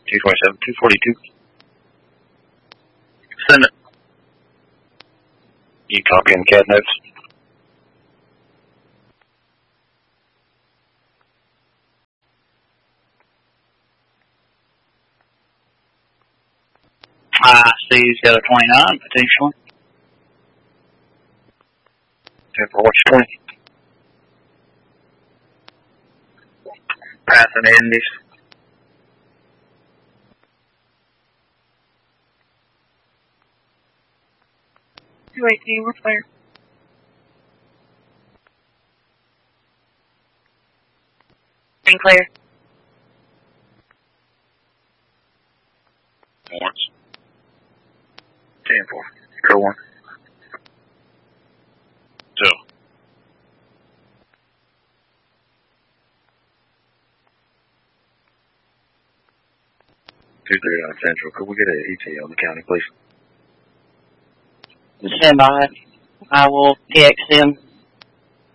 227, 242. Send it. You copying CAD notes? I see he's got a 29 potentially. 10 for what's 20? Passing Indies. Wait, we're clear. Being clear. Once. 10 for. Go 1. 2. 239 Central. Could we get an ETA on the county, please? Stand by. I will PX them.